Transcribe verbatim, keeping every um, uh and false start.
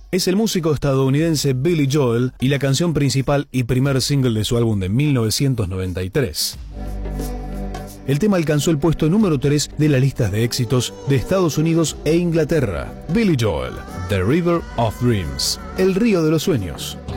es el músico estadounidense Billy Joel y la canción principal y primer single de su álbum de mil novecientos noventa y tres. El tema alcanzó el puesto número tres de las listas de éxitos de Estados Unidos e Inglaterra. Billy Joel, The River of Dreams, El río de los sueños.